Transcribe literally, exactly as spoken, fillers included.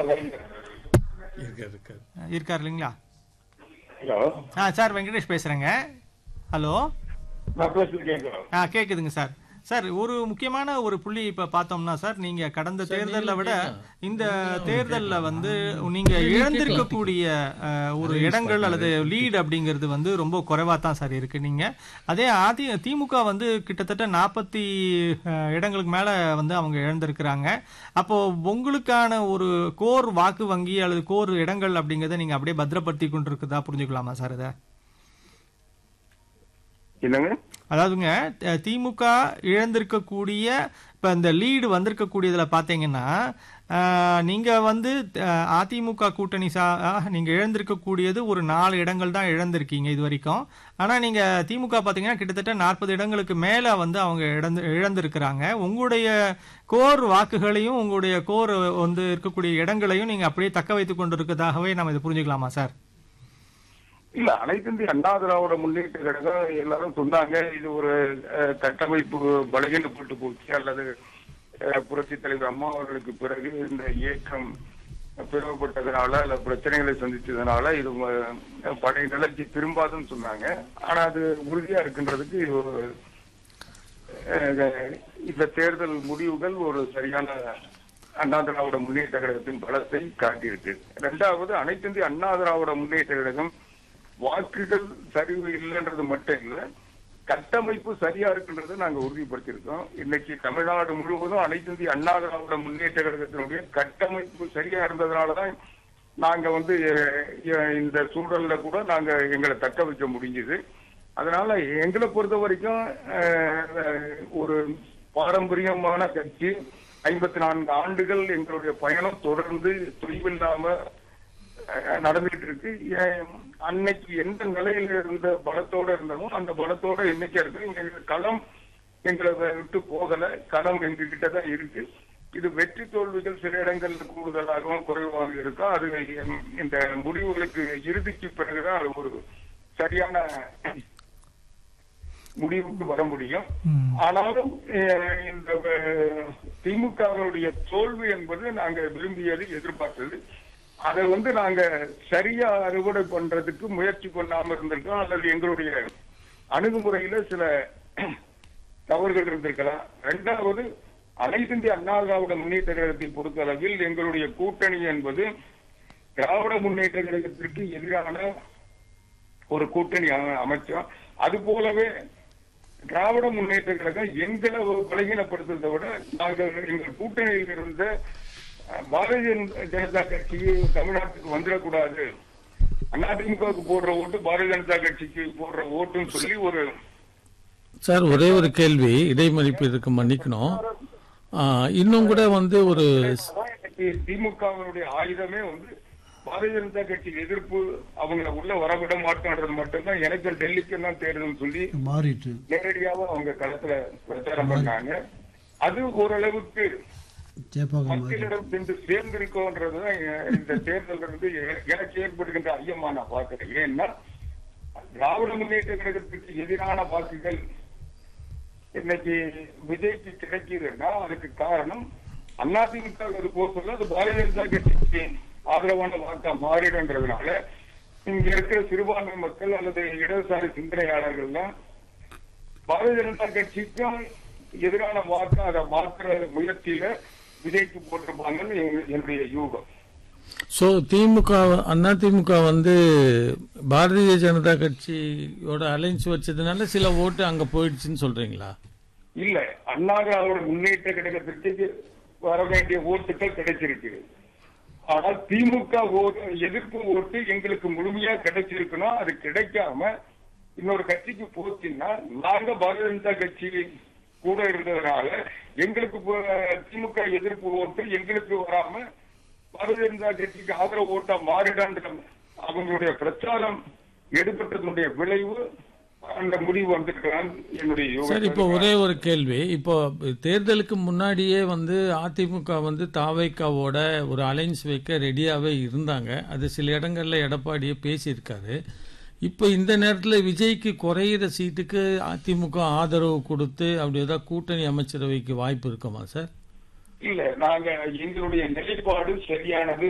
இருக்காரு இல்லைங்களா? ஹலோ ஆ சார், வெங்கடேஷ் பேசுறேங்க. ஹலோ. நான் பேசுறது கேட்குறேன். ஆ கேக்குதுங்க சார். சார், ஒரு முக்கியமான ஒரு புள்ளி இப்ப பார்த்தோம்னா சார், நீங்க கடந்த தேர்தலை விட இந்த தேர்தல்ல வந்து நீங்க இழந்திருக்கக்கூடிய அஹ், ஒரு இடங்கள் அல்லது லீட் அப்படிங்கிறது வந்து ரொம்ப குறைவா தான் சார் இருக்கு. நீங்க அதே அதி திமுக வந்து கிட்டத்தட்ட நாற்பத்தி இடங்களுக்கு மேல வந்து அவங்க இழந்திருக்கிறாங்க. அப்போ உங்களுக்கான ஒரு கோர் வாக்கு வங்கி அல்லது கோர் இடங்கள் அப்படிங்கறத நீங்க அப்படியே பத்திரப்படுத்தி கொண்டிருக்குதா புரிஞ்சுக்கலாமா சார் இதை? என்னங்க? அதாவதுங்க, த- திமுக இழந்திருக்கக்கூடிய இப்ப இந்த லீடு வந்திருக்கக்கூடியதுல பாத்தீங்கன்னா, ஆஹ், நீங்க வந்து அஹ், அதிமுக கூட்டணி சா ஆஹ், நீங்க இழந்திருக்கக்கூடியது ஒரு நாலு இடங்கள் தான் இழந்திருக்கீங்க இது வரைக்கும். ஆனா நீங்க திமுக பாத்தீங்கன்னா கிட்டத்தட்ட நாற்பது இடங்களுக்கு மேல வந்து அவங்க இழந்து இழந்திருக்கிறாங்க. உங்களுடைய கோர் வாக்குகளையும் உங்களுடைய கோர் வந்து இருக்கக்கூடிய இடங்களையும் நீங்க அப்படியே தக்க வைத்துக் கொண்டிருக்கிறதாகவே நம்ம இதை புரிஞ்சுக்கலாமா சார்? இல்ல, அனைத்து இந்திய அண்ணா திராவிட முன்னேற்ற கழகம் எல்லாரும் சொன்னாங்க இது ஒரு அஹ், கட்டமைப்பு பலகீனப்பட்டு போச்சு அல்லது அஹ், புரட்சி தலைவர் அம்மா அவர்களுக்கு பிறகு இந்த இயக்கம் பிளவுபட்டதுனால அல்ல பிரச்சனைகளை சந்திச்சதுனால இது அஹ், பழைய நிலைக்கு திரும்பாதுன்னு சொன்னாங்க. ஆனா அது உறுதியா இருக்கின்றதுக்கு இது ஒரு அஹ், இந்த தேர்தல் முடிவுகள் ஒரு சரியான அண்ணா திராவிட முன்னேற்ற கழகத்தின் பலத்தை காட்டியிருக்கு. இரண்டாவது, அனைத்து இந்திய அண்ணா திராவிட முன்னேற்ற கழகம் வாக்குகள் சரிவு இல்லைன்றது மட்டும் இல்ல, கட்டமைப்பு சரியா இருக்குன்றதை நாங்க உறுதிப்படுத்தியிருக்கோம். இன்னைக்கு தமிழ்நாடு முழுவதும் அனைத்து இந்திய அண்ணா திராவிட முன்னேற்ற கழகத்தினுடைய கட்டமைப்பு சரியா இருந்ததுனாலதான் நாங்க வந்து அஹ், இந்த சூழல்ல கூட நாங்க எங்களை தக்க வைக்க முடிஞ்சது. அதனால எங்களை பொறுத்த வரைக்கும் அஹ், ஒரு பாரம்பரியமான கட்சி, ஐம்பத்தி நான்கு ஆண்டுகள் எங்களுடைய பயணம் தொடர்ந்து தொய்வில்லாம நடந்துகிட்டு இருக்கு. அன்னைக்கு எந்த நிலையில இருந்த பலத்தோட இருந்தமோ அந்த பலத்தோட இன்னைக்கு இருக்கு. எங்க களம் எங்களை விட்டு போகல, களம் எங்க கிட்டதான் இருக்கு. இது வெற்றி தோல்விகள் சில இடங்கள்ல கூடுதலாகவும் குறைவாக இருக்கும். அது இந்த முடிவுகளுக்கு இறுதிக்கு பிறகுதான் அது ஒரு சரியான முடிவுக்கு வர முடியும். ஆனாலும் இந்த திமுகவுடைய தோல்வி என்பது நாங்க விரும்பியது, எதிர்பார்த்தது. அதை வந்து நாங்க சரியா அறுவடை பண்றதுக்கு முயற்சி பண்ணாம இருந்திருக்கோம், அல்லது எங்களுடைய அணுகுமுறையில சில தவறுகள் இருந்திருக்கலாம். இரண்டாவது, அனைத்து இந்திய அண்ணா திராவிட முன்னேற்ற கழகத்தை பொறுத்தளவில் எங்களுடைய கூட்டணி என்பது திராவிட முன்னேற்ற கழகத்திற்கு எதிரான ஒரு கூட்டணி அமைச்சோம். அது போலவே திராவிட முன்னேற்ற கழகம் எங்களை பலகீனப்படுத்துவதை விட நாங்கள் எங்கள் கூட்டணியில் இருந்த பாரதிய ஜனதா கட்சி தமிழ்நாட்டுக்கு வந்துடக்கூடாது, அதிமுகவுக்கு போடுற ஓட்டு பாரதிய ஜனதா கட்சிக்கு போடுற ஓட்டுன்னு சொல்லி ஒரு சார், ஒரே ஒரு கேள்வி, இடைமறிப்பு இதுக்கு மன்னிக்கணும். இன்னும் கூட வந்து ஒரு திமுகவினுடைய ஆயுதமே வந்து பாரதிய ஜனதா கட்சி எதிர்ப்பு, அவங்களை உள்ள வரவிட மாட்டோன்றது மட்டும்தான். எனக்கு டெல்லிக்கு தான் தேர்தல் சொல்லி மாறிட்டு நேரடியாக அவங்க களத்துல பிரச்சாரம் பண்ணாங்க. அது ஓரளவுக்கு மக்களிடம் சென்று சேர்ந்திருக்கோன்றதுதான் இந்த தேர்தல் இருந்து எனக்கு ஏற்படுகின்ற ஐயமா நான் பார்க்கிறேன். ஏன்னா திராவிட முன்னேற்ற கழகத்திற்கு எதிரான வாக்குகள் இன்னைக்கு விஜய்க்கு கிடைக்குதுன்னா அதுக்கு காரணம் அதிமுக அது போக சொல்ல அது பாரதிய ஜனதா கட்சிக்கு ஆதரவான வாக்கா மாறிடுன்றதுனால இங்க இருக்கிற சிறுபான்மை மக்கள் அல்லது இடதுசாரி சிந்தனையாளர்கள்லாம் பாரதிய ஜனதா கட்சிக்கும் எதிரான வாக்கா அதை மாற்ற முயற்சியில விஜய்க்கு போட்டிருப்பாங்கன்னு என்னுடைய யூகம். சோ திமுக அண்ணா திமுக வந்து பாரதிய ஜனதா கட்சியோட அலைன்ஸ் வச்சதுனால சில ஓட்டு அங்க போயிடுச்சுன்னு சொல்றீங்களா? இல்ல, அண்ணா திராவிட முன்னேற்ற கழகத்திற்கு வர வேண்டிய ஓட்டுகள் கிடைச்சிருக்கு. ஆனால் திமுக எதிர்ப்பு ஓட்டு எங்களுக்கு முழுமையா கிடைச்சிருக்கணும். அது கிடைக்காம இன்னொரு கட்சிக்கு போச்சுன்னா நாங்க பாரதிய ஜனதா கட்சி கூட இருந்ததுனால எங்களுக்கு திமுக எதிர்ப்பு ஓட்டு எங்களுக்கு வராம பாரதிய ஜனதா கட்சிக்கு ஆதரவு ஓட்டா மாறிடான்ற அவங்களுடைய பிரச்சாரம் எடுப்பட்டதனுடைய விளைவு அந்த முடிவு வந்திருக்கிறான் என்னுடைய. சார், இப்போ ஒரே ஒரு கேள்வி, இப்போ தேர்தலுக்கு முன்னாடியே வந்து அதிமுக வந்து தாவைக்காவோட ஒரு அலைன்ஸ் வைக்க ரெடியாவே இருந்தாங்க. அது சில இடங்கள்ல எடப்பாடியே பேசியிருக்காரு. இப்ப இந்த நேரத்தில் விஜய்க்கு குறையிற சீட்டுக்கு அதிமுக ஆதரவு கொடுத்து அப்படி ஏதாவது கூட்டணி அமைச்சரவைக்கு வாய்ப்பு இருக்குமா சார்? இல்ல, நாங்க எங்களுடைய நிலைப்பாடு சரியானது.